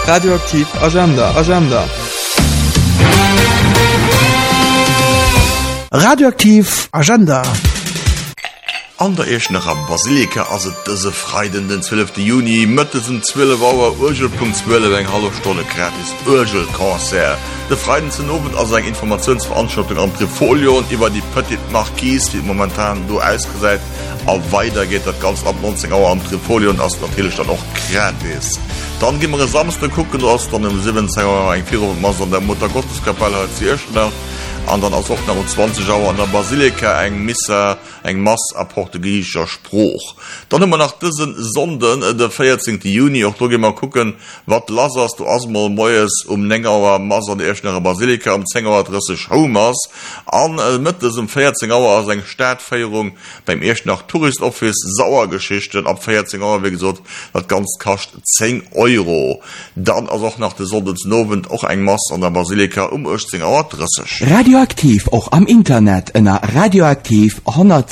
Radioaktiv Agenda. Radioaktiv Agenda. An der Eschnacher Basilika as dëse Freiden den 12. Juni mëttesen 12 Auer Urgel.12 eng halbstunde gratis Urgelkonzer. De Freiden zen oben as eng Informationsveranstaltung am Trifolio und iwwer die Petit Marquise, die momentan do ausgeseit, a weiter geht dat ganz ab 19 Auer am Trifolio und ass natürlich dann auch gratis. Dann gimmer Samstag gucken ass dann im 17 Auer eng 4 Mas an der Mutter Gotteskapelle als die Eschnach. Und dann als auch nach 20 Auer an der Basilika eng Missa eng Mass a portugiesischer Spruch. Dann immer nach diesen Sonden der 14. Juni auch du mal gucken, wat lasers du asmal Moes Nengauer Mass an der Eschnacher Basilika am 10 Auer Adresse Schaumas an mit diesem 14 Auer als eng Stadtfeierung beim Eschnach Tourist Office Sauergeschichten ab 14 Auer wie gesagt, das ganz kostet 10 €. Dann also auch nach der Sonntagsnoven auch eng Mass an der Basilika um 18 Auer Adresse. Radioaktiv auch am Internet in radioaktiv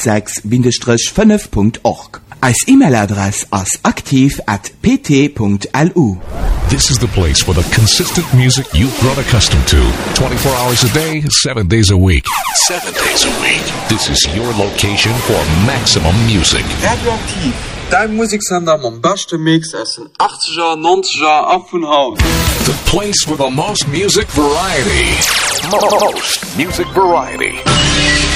106-5.org. Als E-Mail-Adresse als aktiv@pt.lu. This is the place for the consistent music you've grown accustomed to. 24 hours a day, 7 days a week. 7 days a week. This is your location for maximum music. Radioaktiv. Dein Musiksender am beste Mix aus den 80er, 90er, ab von Haus. The place with the most music variety. Most music variety.